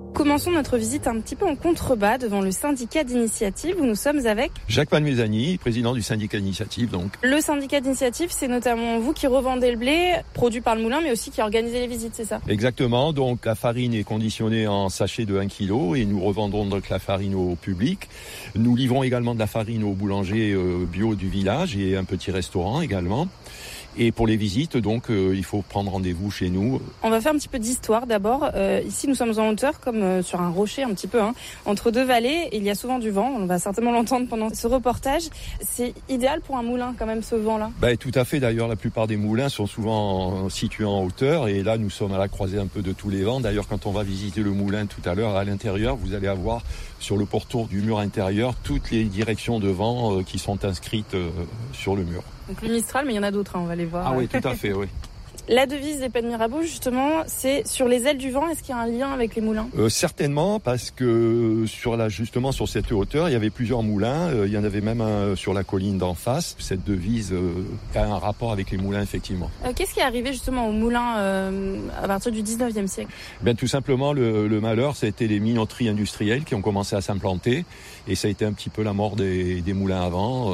Commençons notre visite un petit peu en contrebas devant le syndicat d'initiative où nous sommes avec Jacques Palmezani, président du syndicat d'initiative. Donc. Le syndicat d'initiative, c'est notamment vous qui revendez le blé produit par le moulin, mais aussi qui organisez les visites, c'est ça ? Exactement. Donc la farine est conditionnée en sachets de 1 kg et nous revendons donc la farine au public. Nous livrons également de la farine aux boulangers bio du village et un petit restaurant également. Et pour les visites, donc, il faut prendre rendez-vous chez nous. On va faire un petit peu d'histoire d'abord. Ici, nous sommes en hauteur, comme sur un rocher un petit peu, entre deux vallées. Et il y a souvent du vent. On va certainement l'entendre pendant ce reportage. C'est idéal pour un moulin, quand même, ce vent-là. Tout à fait. D'ailleurs, la plupart des moulins sont souvent situés en hauteur. Et là, nous sommes à la croisée un peu de tous les vents. D'ailleurs, quand on va visiter le moulin tout à l'heure, à l'intérieur, vous allez avoir sur le pourtour du mur intérieur toutes les directions de vent qui sont inscrites sur le mur. Donc le Mistral, mais il y en a d'autres, on va les voir. Ah oui, tout à fait, oui. La devise des Pays de Mirabeau, justement, c'est sur les ailes du vent. Est-ce qu'il y a un lien avec les moulins ? Certainement, parce que justement sur cette hauteur, il y avait plusieurs moulins. Il y en avait même un sur la colline d'en face. Cette devise a un rapport avec les moulins, effectivement. Qu'est-ce qui est arrivé justement aux moulins à partir du 19e siècle ? Tout simplement, le malheur, ça a été les minoteries industrielles qui ont commencé à s'implanter. Et ça a été un petit peu la mort des moulins avant.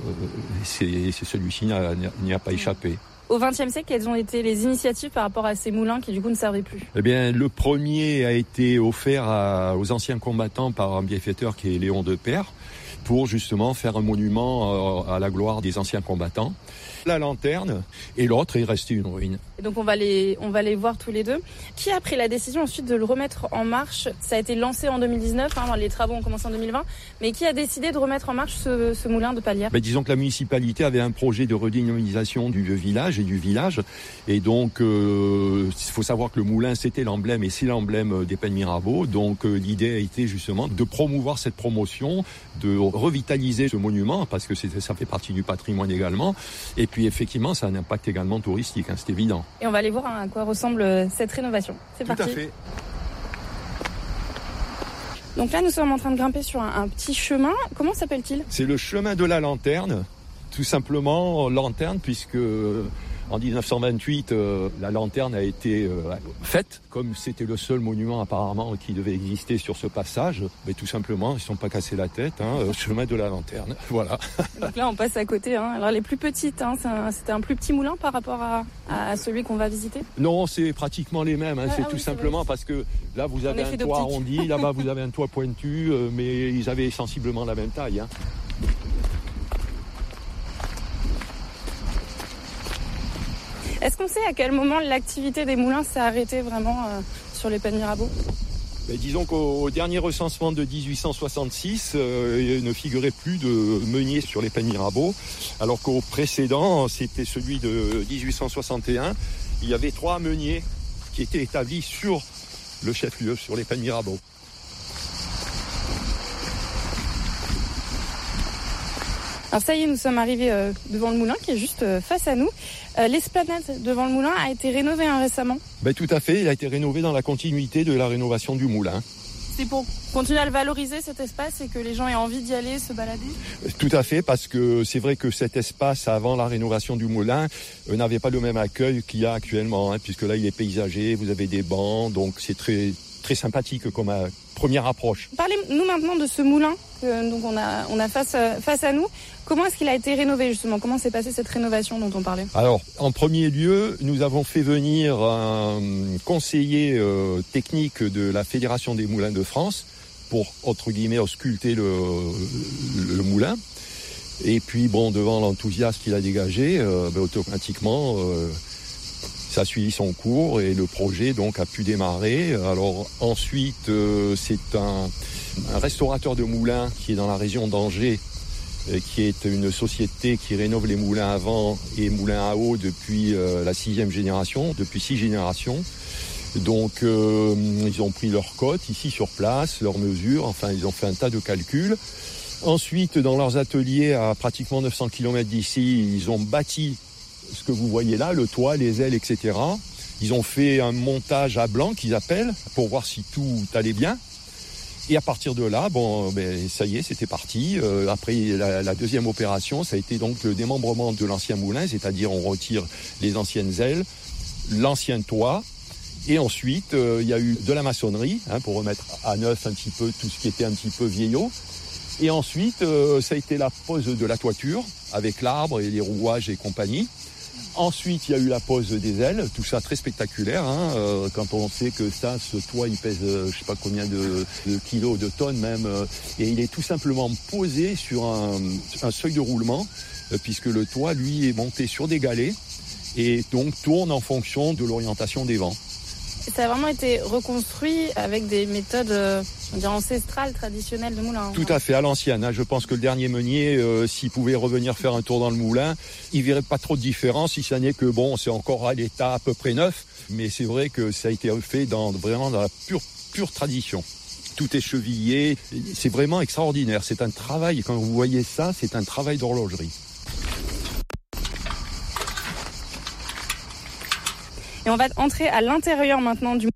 Celui-ci n'y a pas échappé. Au XXe siècle, quelles ont été les initiatives par rapport à ces moulins qui du coup ne servaient plus ? Le premier a été offert aux anciens combattants par un bienfaiteur qui est Léon Depère pour justement faire un monument à la gloire des anciens combattants. La lanterne et l'autre est resté une ruine. Et donc on va les voir tous les deux. Qui a pris la décision ensuite de le remettre en marche ? Ça a été lancé en 2019, les travaux ont commencé en 2020, mais qui a décidé de remettre en marche ce moulin de Palières ? Disons que la municipalité avait un projet de redynamisation du village et du village. Et donc, il faut savoir que le moulin, c'était l'emblème et c'est l'emblème des Pays de Mirabeau. Donc, l'idée a été justement de promouvoir cette promotion, de revitaliser ce monument, parce que ça fait partie du patrimoine également. Et puis, effectivement, ça a un impact également touristique, c'est évident. Et on va aller voir à quoi ressemble cette rénovation. C'est parti. Tout à fait. Donc là, nous sommes en train de grimper sur un petit chemin. Comment s'appelle-t-il ? C'est le chemin de la lanterne. Tout simplement lanterne, puisque en 1928, la lanterne a été faite. Comme c'était le seul monument apparemment qui devait exister sur ce passage, mais tout simplement, ils ne se sont pas cassés la tête. Chemin de la lanterne, voilà. Donc là, on passe à côté. Alors les plus petites, c'était un plus petit moulin par rapport à celui qu'on va visiter ? Non, c'est pratiquement les mêmes. C'est tout simplement parce que là, vous avez un toit arrondi, là-bas, vous avez un toit pointu, mais ils avaient sensiblement la même taille. Est-ce qu'on sait à quel moment l'activité des moulins s'est arrêtée vraiment sur les Pays de Mirabeau ? Disons qu'au dernier recensement de 1866, il ne figurait plus de meuniers sur les Pays de Mirabeau, alors qu'au précédent, c'était celui de 1861, il y avait 3 meuniers qui étaient établis sur le chef-lieu, sur les Pays de Mirabeau. Alors ça y est, nous sommes arrivés devant le moulin qui est juste face à nous. L'esplanade devant le moulin a été rénovée récemment ? Tout à fait, il a été rénové dans la continuité de la rénovation du moulin. C'est pour continuer à le valoriser cet espace et que les gens aient envie d'y aller, se balader ? Tout à fait, parce que c'est vrai que cet espace avant la rénovation du moulin n'avait pas le même accueil qu'il y a actuellement, puisque là il est paysagé, vous avez des bancs, donc c'est très, très sympathique comme première approche. Parlez-nous maintenant de ce moulin que donc on a face à nous. Comment est-ce qu'il a été rénové justement ? Comment s'est passée cette rénovation dont on parlait ? Alors, en premier lieu, nous avons fait venir un conseiller technique de la Fédération des moulins de France pour, entre guillemets, ausculter le moulin. Et puis, devant l'enthousiasme qu'il a dégagé, automatiquement, ça a suivi son cours et le projet donc a pu démarrer. Alors ensuite, c'est un restaurateur de moulins qui est dans la région d'Angers, qui est une société qui rénove les moulins à vent et moulins à eau depuis la 6e génération, depuis 6 générations. Donc ils ont pris leurs cotes ici sur place, leurs mesures, ils ont fait un tas de calculs. Ensuite, dans leurs ateliers à pratiquement 900 km d'ici, ils ont bâti ce que vous voyez là, le toit, les ailes, etc. Ils ont fait un montage à blanc qu'ils appellent pour voir si tout allait bien. Et à partir de là, ça y est, c'était parti. Après la deuxième opération, ça a été donc le démembrement de l'ancien moulin, c'est-à-dire on retire les anciennes ailes, l'ancien toit, Et ensuite, il y a eu de la maçonnerie, pour remettre à neuf un petit peu tout ce qui était un petit peu vieillot. Et ensuite, ça a été la pose de la toiture, avec l'arbre et les rouages et compagnie. Ensuite, il y a eu la pose des ailes, tout ça très spectaculaire, quand on sait que ce toit, il pèse je sais pas combien de kilos, de tonnes même, et il est tout simplement posé sur un seuil de roulement, puisque le toit, lui, est monté sur des galets, et donc tourne en fonction de l'orientation des vents. Ça a vraiment été reconstruit avec des méthodes on dirait ancestrales, traditionnelles de moulin. Tout à fait, à l'ancienne. Je pense que le dernier meunier, s'il pouvait revenir faire un tour dans le moulin, il verrait pas trop de différence, si ça n'est que c'est encore à l'état à peu près neuf. Mais c'est vrai que ça a été fait vraiment dans la pure tradition. Tout est chevillé, c'est vraiment extraordinaire. C'est un travail, quand vous voyez ça, c'est un travail d'horlogerie. Et on va entrer à l'intérieur maintenant du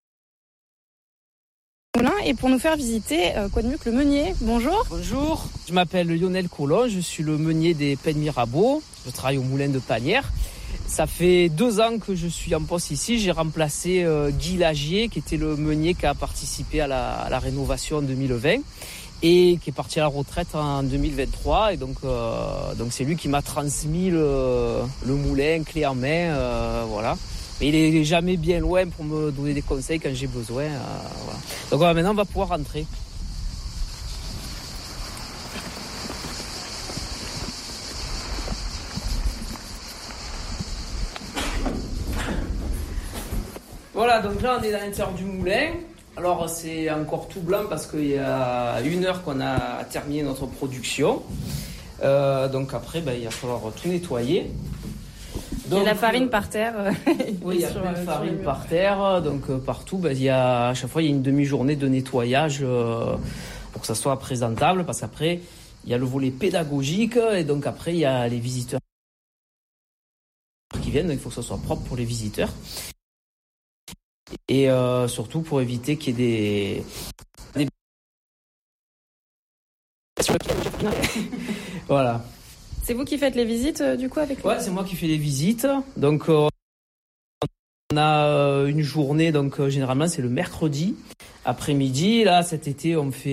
moulin. Et pour nous faire visiter, quoi de mieux que le meunier. Bonjour. Bonjour, je m'appelle Lionel Collon, je suis le meunier des Pennes Mirabeau. Je travaille au moulin de Panières. Ça fait 2 ans que je suis en poste ici. J'ai remplacé Guy Lagier, qui était le meunier qui a participé à la rénovation en 2020 et qui est parti à la retraite en 2023. Et donc c'est lui qui m'a transmis le moulin clé en main. Voilà. Mais il est jamais bien loin pour me donner des conseils quand j'ai besoin. Voilà. Donc maintenant, on va pouvoir rentrer. Voilà, donc là, on est dans l'intérieur du moulin. Alors, c'est encore tout blanc parce qu'il y a 1 heure qu'on a terminé notre production. Donc après, il va falloir tout nettoyer. Donc, il y a la farine par terre. Oui, il y a plein de farine par terre. Donc partout, à chaque fois, il y a une demi-journée de nettoyage pour que ça soit présentable. Parce qu'après, il y a le volet pédagogique. Et donc après, il y a les visiteurs qui viennent. Donc, il faut que ça soit propre pour les visiteurs. Et surtout pour éviter qu'il y ait des... Voilà. C'est vous qui faites les visites du coup avec lui ? Ouais, c'est moi qui fais les visites. Donc on a une journée, donc généralement c'est le mercredi après-midi. Là cet été on fait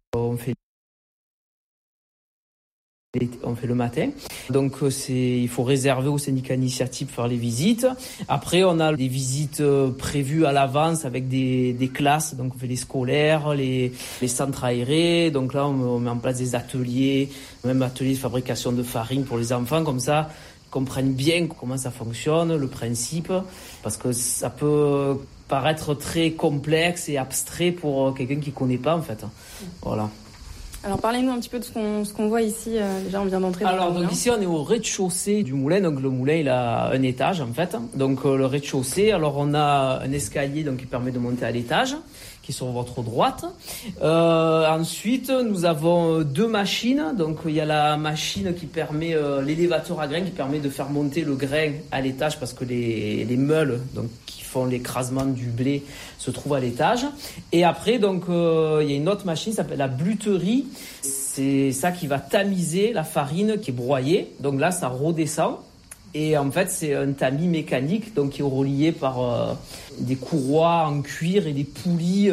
le matin. Donc il faut réserver au syndicat initiative pour faire les visites. Après on a des visites prévues à l'avance avec des classes. Donc on fait les scolaires, les centres aérés. Donc là on met en place des ateliers, même ateliers de fabrication de farine pour les enfants. Comme ça ils comprennent bien comment ça fonctionne, le principe. Parce que ça peut paraître très complexe et abstrait pour quelqu'un qui connaît pas en fait. Voilà. Alors parlez-nous un petit peu de ce qu'on voit ici. Déjà on vient d'entrer dans le moulin. Alors donc ici on est au rez-de-chaussée du moulin. Donc le moulin il a un étage en fait. Donc le rez-de-chaussée. Alors on a un escalier donc qui permet de monter à l'étage, qui est sur votre droite. Ensuite nous avons 2 machines. Donc il y a la machine qui permet l'élévateur à grains qui permet de faire monter le grain à l'étage parce que les meules donc qui font l'écrasement du blé se trouvent à l'étage. Et après donc il y a une autre machine qui s'appelle la bluterie. C'est ça qui va tamiser la farine qui est broyée. Donc là ça redescend. Et en fait, c'est un tamis mécanique donc qui est relié par des courroies en cuir et des poulies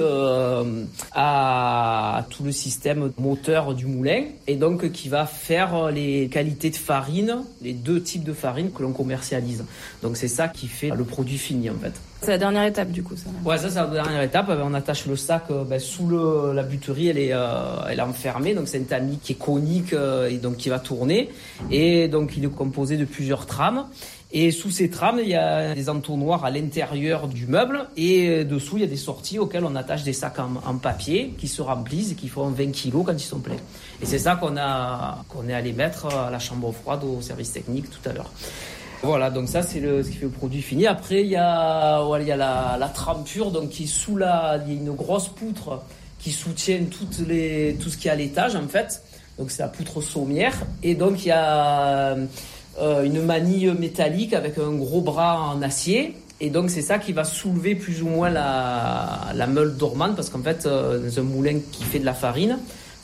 à tout le système moteur du moulin. Et donc, qui va faire les qualités de farine, les 2 types de farine que l'on commercialise. Donc, c'est ça qui fait le produit fini, en fait. C'est la dernière étape, du coup, ça. Ouais, ça, c'est la dernière étape. On attache le sac sous la buterie, elle est enfermée. Donc, c'est un tamis qui est conique et donc qui va tourner. Et donc, il est composé de plusieurs trames. Et sous ces trames, il y a des entonnoirs à l'intérieur du meuble. Et dessous, il y a des sorties auxquelles on attache des sacs en papier qui se remplissent et qui font 20 kilos quand ils sont pleins. Et c'est ça qu'on est allé mettre à la chambre froide au service technique tout à l'heure. Voilà, donc ça c'est ce qui fait le produit fini. Après il y a la trempure, donc qui est il y a une grosse poutre qui soutient tout ce qui est à l'étage en fait. Donc c'est la poutre sommière et donc il y a une manille métallique avec un gros bras en acier. Et donc c'est ça qui va soulever plus ou moins la meule dormante parce qu'en fait dans un moulin qui fait de la farine,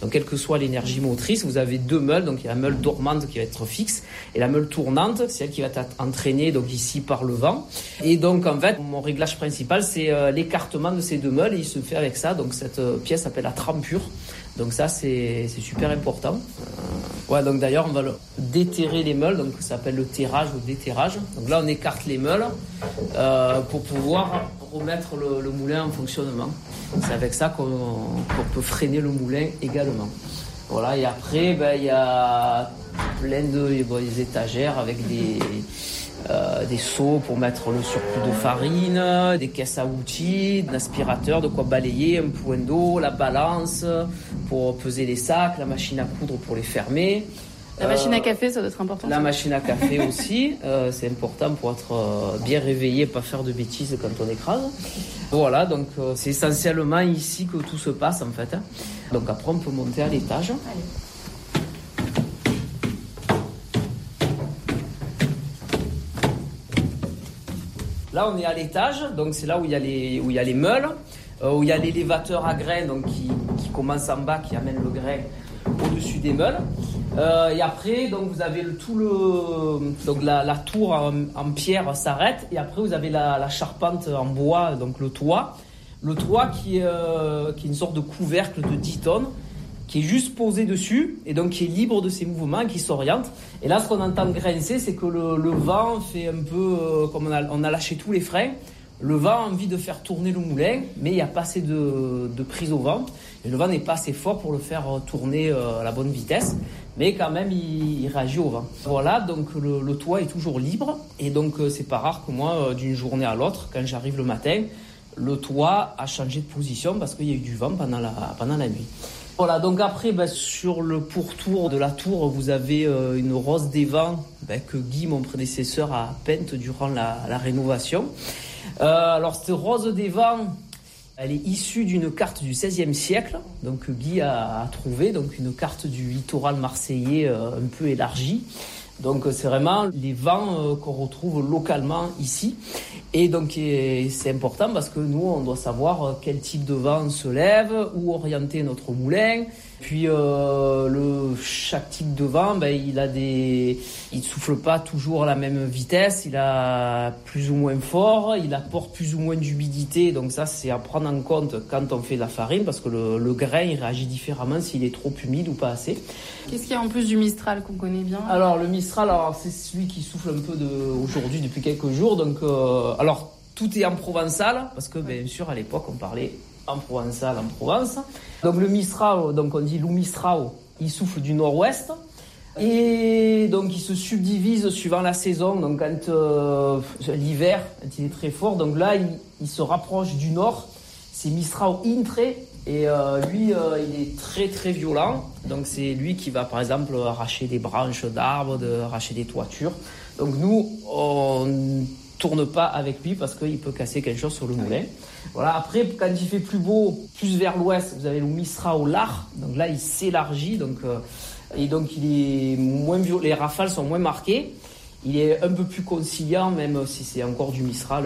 Donc quelle que soit l'énergie motrice, vous avez 2 meules. Donc il y a la meule dormante qui va être fixe et la meule tournante, c'est elle qui va être entraînée donc ici par le vent. Et donc en fait, mon réglage principal, c'est l'écartement de ces 2 meules et il se fait avec ça. Donc cette pièce s'appelle la trempure. Donc ça c'est super important. Donc d'ailleurs on va déterrer les meules, donc ça s'appelle le terrage ou déterrage. Donc là on écarte les meules pour pouvoir remettre le moulin en fonctionnement. C'est avec ça qu'on peut freiner le moulin également. Voilà, et après il y a plein des étagères avec des seaux pour mettre le surplus de farine, des caisses à outils, un aspirateur, de quoi balayer, un point d'eau, la balance pour peser les sacs, la machine à coudre pour les fermer. La machine à café, ça doit être important. La machine à café aussi, c'est important pour être bien réveillé, pas faire de bêtises quand on écrase. Voilà, donc c'est essentiellement ici que tout se passe en fait. Donc après on peut monter à l'étage. Allez. Là, on est à l'étage, donc c'est là où il y a les meules, où il y a l'élévateur à grains donc qui commence en bas, qui amène le grain au-dessus des meules. Et après, donc vous avez donc la tour en pierre s'arrête, et après vous avez la charpente en bois, donc le toit. Le toit qui est une sorte de couvercle de 10 tonnes, qui est juste posé dessus, et donc qui est libre de ses mouvements, qui s'oriente. Et là, ce qu'on entend grincer, c'est que le vent fait un peu, comme on a lâché tous les freins, le vent a envie de faire tourner le moulin, mais il n'y a pas assez de prise au vent, et le vent n'est pas assez fort pour le faire tourner à la bonne vitesse, mais quand même, il réagit au vent. Voilà, donc le toit est toujours libre, et donc c'est pas rare que moi, d'une journée à l'autre, quand j'arrive le matin, le toit a changé de position parce qu'il y a eu du vent pendant la nuit. Voilà, donc après, sur le pourtour de la tour, vous avez une rose des vents que Guy, mon prédécesseur, a peinte durant la rénovation. Alors, cette rose des vents, elle est issue d'une carte du XVIe siècle, donc Guy a trouvé donc une carte du littoral marseillais un peu élargie. Donc c'est vraiment les vents qu'on retrouve localement ici. Et donc c'est important parce que nous, on doit savoir quel type de vent se lève, où orienter notre moulin. Puis chaque type de vent, il souffle pas toujours à la même vitesse, il a plus ou moins fort, il apporte plus ou moins d'humidité. Donc ça, c'est à prendre en compte quand on fait de la farine, parce que le grain, il réagit différemment s'il est trop humide ou pas assez. Qu'est-ce qu'il y a en plus du Mistral qu'on connaît bien ? Alors le Mistral, c'est celui qui souffle un peu aujourd'hui depuis quelques jours. Donc alors tout est en provençal, parce que bien sûr à l'époque on parlait en provençal, en Provence. Donc le Mistral, donc on dit Loup Mistral, il souffle du nord-ouest. Et donc il se subdivise suivant la saison. Donc quand l'hiver, quand il est très fort, donc là il se rapproche du nord. C'est Mistral Intre. Et lui, il est très très violent. Donc c'est lui qui va par exemple arracher des branches d'arbres, arracher des toitures. Donc nous, on tourne pas avec lui parce qu'il peut casser quelque chose sur le moulin. Voilà. Après, quand il fait plus beau, plus vers l'ouest, vous avez le Mistral au lard. Donc là, il s'élargit. Et donc il est moins violent. Les rafales sont moins marquées. Il est un peu plus conciliant, même si c'est encore du Mistral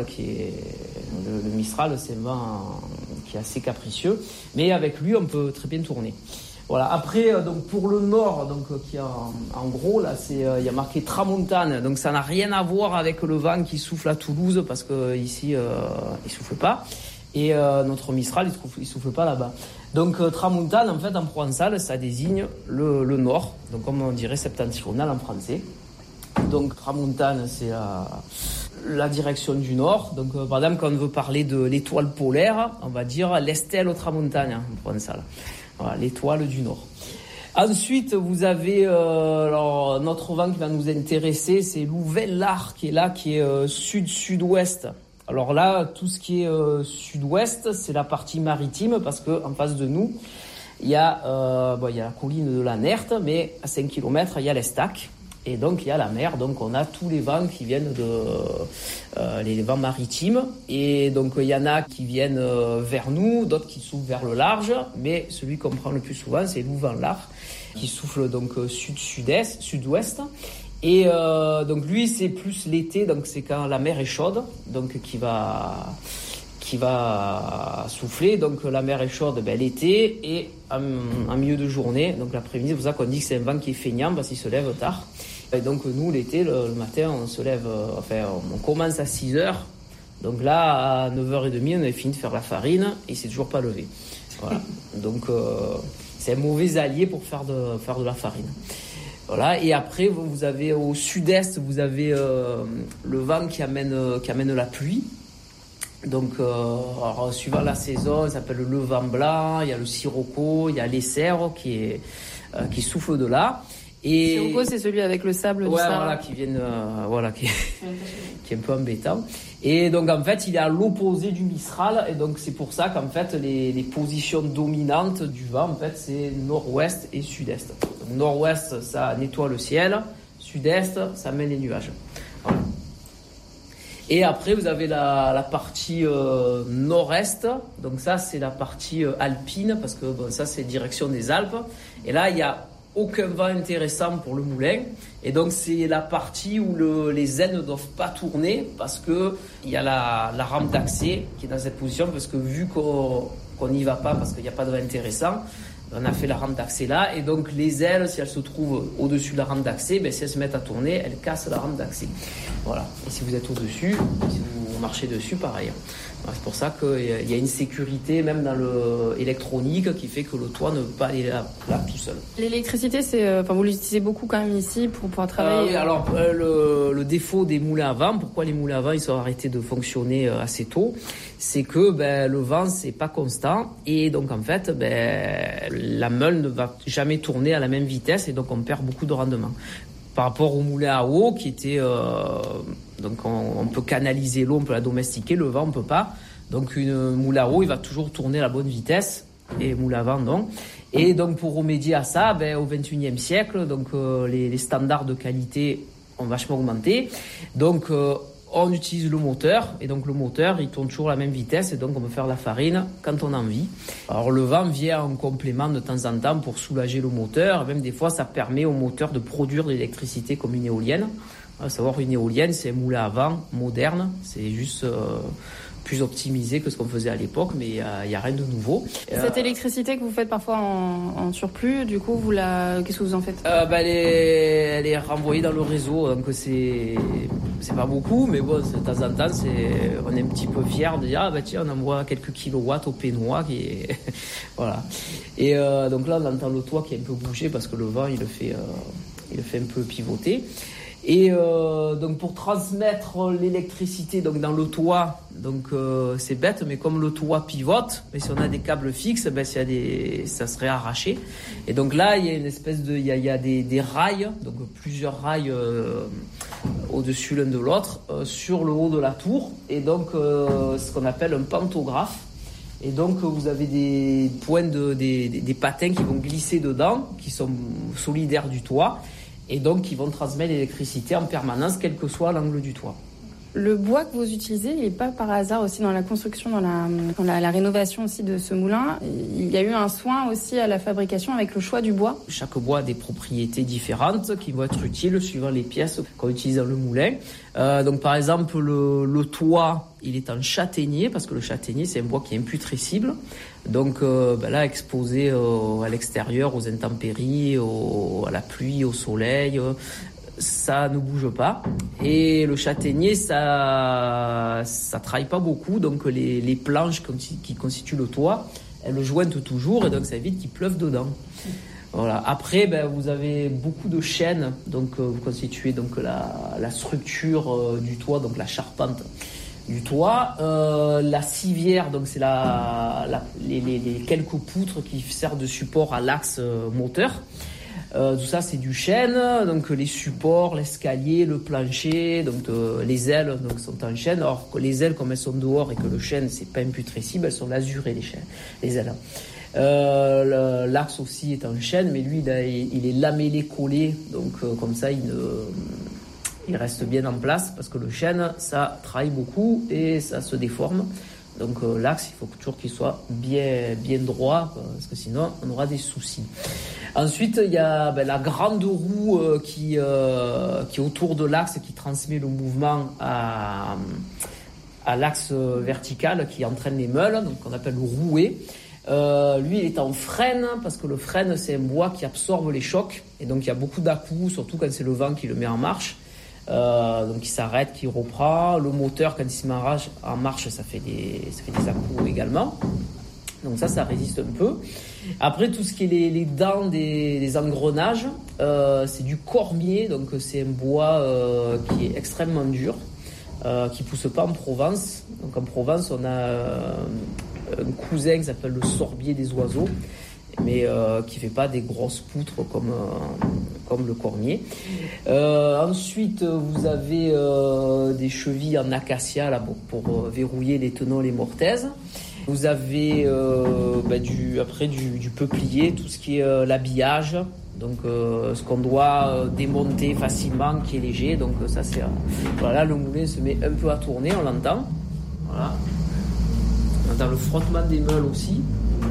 le Mistral, c'est un vent qui est assez capricieux. Mais avec lui, on peut très bien tourner. Voilà. Après, donc pour le nord, donc qui en gros là, il y a marqué Tramontane. Donc ça n'a rien à voir avec le vent qui souffle à Toulouse, parce que ici il souffle pas. Et notre Mistral, il souffle pas là-bas. Donc Tramontane, en fait, en provençal, ça désigne le nord. Donc comme on dirait septentrional en français. Donc Tramontane, c'est la direction du nord. Donc par exemple, quand on veut parler de l'étoile polaire, on va dire l'Estelle Tramontane en provençal. Voilà, l'étoile du nord. Ensuite, vous avez alors notre vent qui va nous intéresser, c'est l'Ouvel-Lard qui est là, qui est sud-sud-ouest. Alors là, tout ce qui est sud-ouest, c'est la partie maritime, parce que en face de nous, il y a la colline de la Nerte, mais à 5 km, il y a l'Estac. Et donc, il y a la mer. Donc, on a tous les vents qui viennent les vents maritimes. Et donc, il y en a qui viennent vers nous, d'autres qui soufflent vers le large. Mais celui qu'on prend le plus souvent, c'est l'Ouvel-Lard, qui souffle donc sud-sud-est, sud-ouest. Et donc, lui, c'est plus l'été. Donc, c'est quand la mer est chaude. Donc, qui va qui va souffler. Donc la mer est chaude l'été et en milieu de journée, donc l'après-midi. C'est pour ça qu'on dit que c'est un vent qui est feignant parce qu'il se lève tard. Et donc nous, l'été, le matin, on se lève, on commence à 6h. Donc là, à 9h30, on a fini de faire la farine et il s'est toujours pas levé. Voilà. Donc c'est un mauvais allié pour faire de la farine. Voilà. Et après, vous avez au sud-est, vous avez le vent qui amène la pluie. Donc, alors, suivant la saison, ça s'appelle le vent blanc, il y a le sirocco, il y a l'essert qui souffle de là. Et sirocco, c'est celui avec le sable du Sahara. Voilà, qui viennent, qui est un peu embêtant. Et donc, en fait, il est à l'opposé du Mistral. Et donc, c'est pour ça qu'en fait, les positions dominantes du vent, en fait, c'est nord-ouest et sud-est. Donc, nord-ouest, ça nettoie le ciel. Sud-est, ça mène les nuages. Voilà. Et après, vous avez la partie nord-est. Donc ça, c'est la partie alpine, parce que ça, c'est direction des Alpes. Et là, il n'y a aucun vent intéressant pour le moulin. Et donc, c'est la partie où les ailes ne doivent pas tourner, parce qu'il y a la rampe d'accès qui est dans cette position, parce que vu qu'on n'y va pas, parce qu'il n'y a pas de vent intéressant, on a fait la rampe d'accès là, et donc les ailes, si elles se trouvent au-dessus de la rampe d'accès, si elles se mettent à tourner, elles cassent la rampe d'accès. Voilà. Et si vous êtes au-dessus, si vous marchez dessus, pareil. Voilà, c'est pour ça qu'il y a une sécurité, même dans l'électronique, qui fait que le toit ne peut pas aller là tout seul. L'électricité, vous l'utilisez beaucoup quand même ici pour pouvoir travailler. Oui, alors le défaut des moulins à vent, pourquoi les moulins à vent ils sont arrêtés de fonctionner assez tôt, c'est que le vent c'est pas constant et donc en fait la meule ne va jamais tourner à la même vitesse et donc on perd beaucoup de rendement. Par rapport au moulin à eau qui était donc on peut canaliser l'eau, on peut la domestiquer, le vent on peut pas. Donc une moule à eau il va toujours tourner à la bonne vitesse et moule à vent non. Et donc pour remédier à ça, au XXIe siècle, donc les standards de qualité ont vachement augmenté. Donc on utilise le moteur et donc le moteur il tourne toujours à la même vitesse et donc on peut faire la farine quand on a envie. Alors le vent vient en complément de temps en temps pour soulager le moteur. Même des fois ça permet au moteur de produire de l'électricité comme une éolienne. À savoir une éolienne c'est un moulin à vent moderne, c'est juste plus optimisé que ce qu'on faisait à l'époque, mais il y a rien de nouveau. Cette électricité que vous faites parfois en surplus, du coup, qu'est-ce que vous en faites ? Elle est renvoyée dans le réseau, donc c'est pas beaucoup, mais bon, de temps en temps, on est un petit peu fiers de dire tiens, on envoie quelques kilowatts au Pénois voilà. Et donc là, on entend le toit qui est un peu bougé parce que le vent il le fait un peu pivoter. Et donc pour transmettre l'électricité donc dans le toit, donc c'est bête, mais comme le toit pivote, mais si on a des câbles fixes, ça serait arraché. Et donc là il y a une espèce il y a des rails, donc plusieurs rails au-dessus l'un de l'autre sur le haut de la tour, et donc ce qu'on appelle un pantographe. Et donc vous avez des points des patins qui vont glisser dedans, qui sont solidaires du toit. Et donc, ils vont transmettre l'électricité en permanence, quel que soit l'angle du toit. Le bois que vous utilisez, il n'est pas par hasard aussi dans la construction, dans la rénovation aussi de ce moulin. Il y a eu un soin aussi à la fabrication avec le choix du bois. Chaque bois a des propriétés différentes qui vont être utiles suivant les pièces qu'on utilise dans le moulin. Donc, par exemple, le toit, il est en châtaignier parce que le châtaignier, c'est un bois qui est imputrescible. Donc là, exposé à l'extérieur, aux intempéries, à la pluie, au soleil, ça ne bouge pas. Et le châtaignier, ça travaille pas beaucoup. Donc les planches qui constituent le toit, elles le jointent toujours et donc ça évite qu'il pleuve dedans. Voilà. Après, vous avez beaucoup de chênes, donc vous constituez donc la structure du toit, donc la charpente du toit. La civière, donc c'est les quelques poutres qui servent de support à l'axe moteur. Tout ça c'est du chêne, donc les supports, l'escalier, le plancher, donc les ailes donc sont en chêne. Alors que les ailes, comme elles sont dehors et que le chêne c'est pas imputrescible, elles sont lasurées les ailes. L'axe aussi est en chêne, mais lui il est lamellé collé, donc comme ça il reste bien en place parce que le chêne ça travaille beaucoup et ça se déforme. Donc l'axe, il faut toujours qu'il soit bien droit parce que sinon on aura des soucis. Ensuite, il y a la grande roue qui est autour de l'axe qui transmet le mouvement à à l'axe vertical qui entraîne les meules, donc qu'on appelle le rouet. Lui, il est en frêne parce que le frêne, c'est un bois qui absorbe les chocs et donc il y a beaucoup d'à-coups, surtout quand c'est le vent qui le met en marche. Donc il s'arrête, il reprend. Le moteur, quand il se met en marche, ça fait des à-coups également. Donc ça résiste un peu. Après, tout ce qui est les dents des engrenages, c'est du cormier, donc c'est un bois qui est extrêmement dur, qui pousse pas en Provence. Donc en Provence, on a un cousin qui s'appelle le sorbier des oiseaux, mais qui fait pas des grosses poutres comme le cormier. Ensuite, vous avez des chevilles en acacia là, pour verrouiller les tenons, les mortaises. Vous avez du peuplier, tout ce qui est l'habillage, donc ce qu'on doit démonter facilement, qui est léger. Donc ça c'est voilà, le moulin se met un peu à tourner, on l'entend. Voilà. On entend le frottement des meules aussi.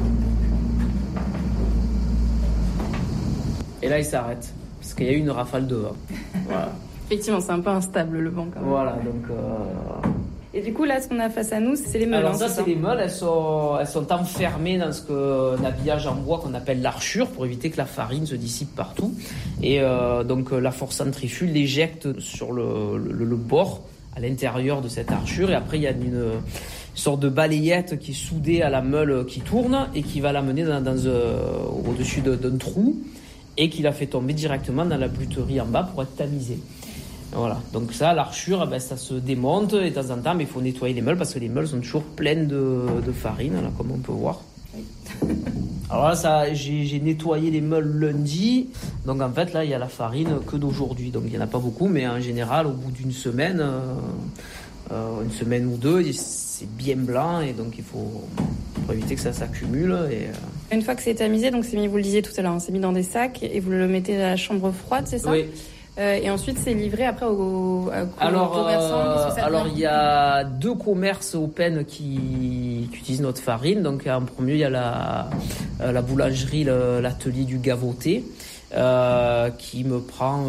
Et là il s'arrête parce qu'il y a eu une rafale de vent. Voilà. Effectivement, c'est un peu instable le vent quand même. Voilà, donc. Et du coup, là, ce qu'on a face à nous, c'est les meules. Alors ça, c'est les meules. Elles sont enfermées dans un habillage en bois qu'on appelle l'archure pour éviter que la farine se dissipe partout. Et donc la force centrifuge l'éjecte sur le bord à l'intérieur de cette archure. Et après, il y a une sorte de balayette qui est soudée à la meule qui tourne et qui va l'amener au-dessus d'un trou et qui la fait tomber directement dans la bluterie en bas pour être tamisée. Voilà, donc ça, l'archure, ça se démonte et de temps en temps, mais il faut nettoyer les meules parce que les meules sont toujours pleines de farine, là, comme on peut voir. Oui. Alors là, j'ai nettoyé les meules lundi, donc en fait là, il y a la farine que d'aujourd'hui, donc il n'y en a pas beaucoup, mais en général, au bout d'une semaine, une semaine ou deux, c'est bien blanc et donc il faut éviter que ça s'accumule. Une fois que c'est tamisé, donc c'est mis, vous le disiez tout à l'heure, c'est mis dans des sacs et vous le mettez à la chambre froide, c'est ça ? Oui. Et ensuite, c'est livré après aux commerçants. Alors, il y a 2 commerces Open qui utilisent notre farine. Donc, en premier, il y a la boulangerie, l'atelier du Gavoté, qui me prend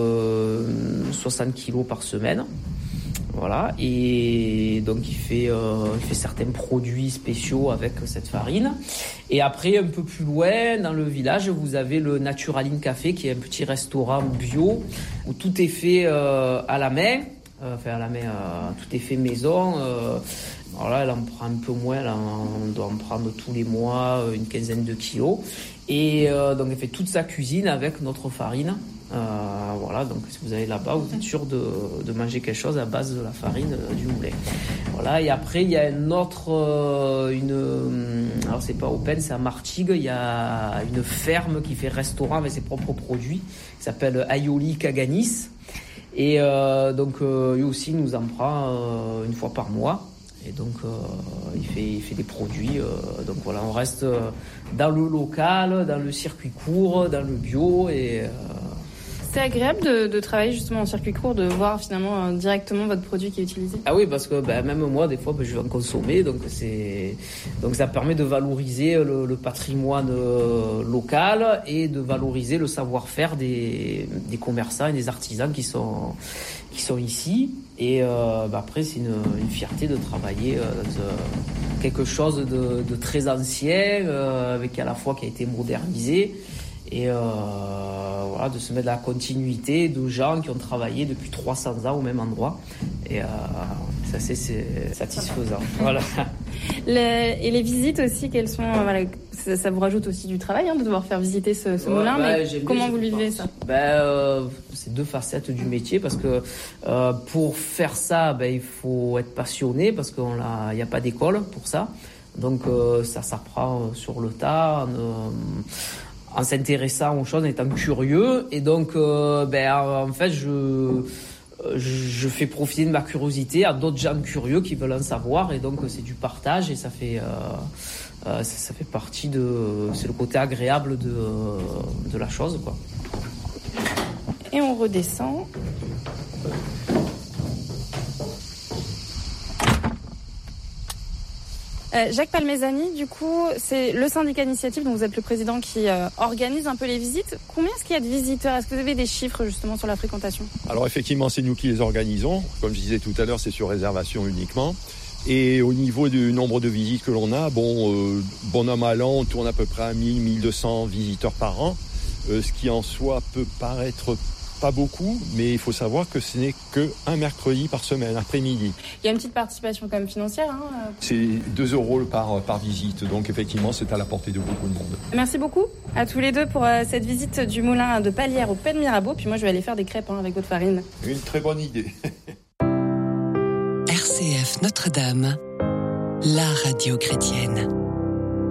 60 kilos par semaine. Voilà, et donc il fait certains produits spéciaux avec cette farine. Et après, un peu plus loin, dans le village, vous avez le Naturaline Café, qui est un petit restaurant bio où tout est fait à la main. Tout est fait maison. Alors là, elle en prend un peu moins. Là, on doit en prendre tous les mois une quinzaine de kilos. Et donc, elle fait toute sa cuisine avec notre farine. Voilà, donc si vous allez là-bas, vous êtes sûr de manger quelque chose à base de la farine du moulin. Voilà, et après il y a un autre, alors c'est pas Open, c'est à Martigues, il y a une ferme qui fait restaurant avec ses propres produits, qui s'appelle Aioli Caganis, et donc lui aussi nous en prend une fois par mois. Et donc il fait des produits. Donc voilà, on reste dans le local, dans le circuit court, dans le bio et. C'est agréable de travailler justement en circuit court, de voir finalement directement votre produit qui est utilisé. Ah oui, parce que même moi, des fois, je vais en consommer, donc ça permet de valoriser le patrimoine local et de valoriser le savoir-faire des commerçants et des artisans qui sont ici. Et après, c'est une fierté de travailler dans quelque chose de très ancien, avec à la fois qui a été modernisé. Et voilà, de se mettre dans la continuité de gens qui ont travaillé depuis 300 ans au même endroit. Et ça, c'est satisfaisant. Voilà. Et les visites aussi, quelles sont, ça vous rajoute aussi du travail de devoir faire visiter ce moulin, mais comment vous vivez ça ? C'est 2 facettes du métier parce que pour faire ça, il faut être passionné parce qu'il n'y a pas d'école pour ça. Donc ça s'apprend sur le tas. En s'intéressant aux choses, en étant curieux. Et donc, en fait, je fais profiter de ma curiosité à d'autres gens curieux qui veulent en savoir. Et donc, c'est du partage et ça fait partie c'est le côté agréable de la chose, quoi. Et on redescend. Jacques Palmezani, du coup, c'est le syndicat d'initiative dont vous êtes le président qui organise un peu les visites. Combien est-ce qu'il y a de visiteurs ? Est-ce que vous avez des chiffres justement sur la fréquentation ? Alors effectivement, c'est nous qui les organisons. Comme je disais tout à l'heure, c'est sur réservation uniquement. Et au niveau du nombre de visites que l'on a, bon an mal an, on tourne à peu près à 1000-1200 visiteurs par an, ce qui en soi peut paraître pas beaucoup, mais il faut savoir que ce n'est qu'un mercredi par semaine, après-midi. Il y a une petite participation quand même financière. C'est 2 € par visite, donc effectivement c'est à la portée de beaucoup de monde. Merci beaucoup à tous les deux pour cette visite du moulin de Palières au Pays de Mirabeau. Puis moi je vais aller faire des crêpes avec votre farine. Une très bonne idée. RCF Notre-Dame, la radio chrétienne.